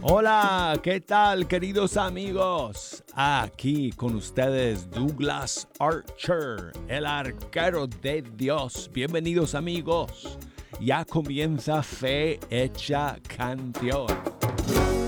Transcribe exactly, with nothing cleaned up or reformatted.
Hola, ¿qué tal, queridos amigos? Aquí con ustedes Douglas Archer, el arquero de Dios. Bienvenidos, amigos. Ya comienza Fe Hecha Canción.